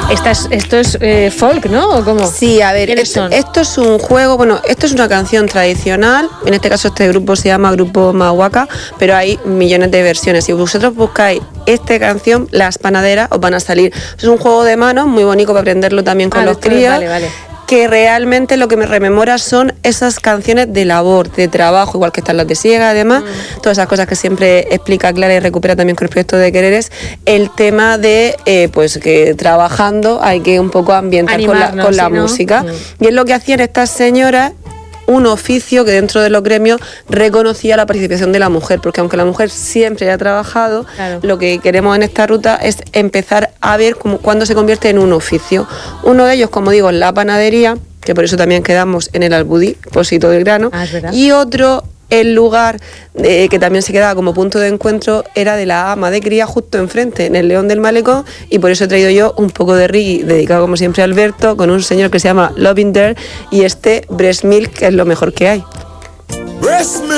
Esto es folk, ¿no? ¿O cómo? Sí, a ver, esto es un juego, bueno, esto es una canción tradicional, en este caso este grupo se llama Grupo Mahuaca, pero hay millones de versiones. Si vosotros buscáis esta canción, Las Panaderas, os van a salir. Es un juego de manos muy bonito para aprenderlo también con los críos. Vale. Que realmente lo que me rememora son esas canciones de labor, de trabajo, igual que están las de Siega, además, todas esas cosas que siempre explica Clara y recupera también con el proyecto de Quereres, el tema de pues que trabajando hay que un poco ambientar con la música. Y es lo que hacían estas señoras, un oficio que dentro de los gremios reconocía la participación de la mujer, porque aunque la mujer siempre haya trabajado, lo que queremos en esta ruta es empezar a ver cuándo se convierte en un oficio. Uno de ellos, como digo, es la panadería, que por eso también quedamos en el Albudí, Pósito del Grano, y otro, el lugar que también se quedaba como punto de encuentro, era de la ama de cría justo enfrente, en el León del Malecón, y por eso he traído yo un poco de reggae dedicado como siempre a Alberto, con un señor que se llama Lovinder y Breast Milk, que es lo mejor que hay.